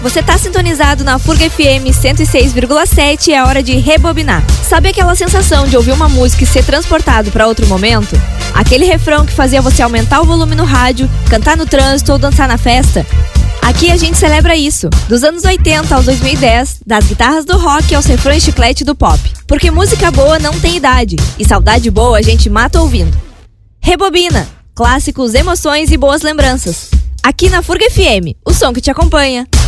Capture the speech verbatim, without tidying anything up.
Você tá sintonizado na Furga F M cento e seis vírgula sete e é hora de rebobinar. Sabe aquela sensação de ouvir uma música e ser transportado para outro momento? Aquele refrão que fazia você aumentar o volume no rádio, cantar no trânsito ou dançar na festa? Aqui a gente celebra isso, dos anos oitenta aos dois mil e dez, das guitarras do rock aos refrões chiclete do pop. Porque música boa não tem idade, e saudade boa a gente mata ouvindo. Rebobina, clássicos, emoções e boas lembranças. Aqui na Furga F M, o som que te acompanha.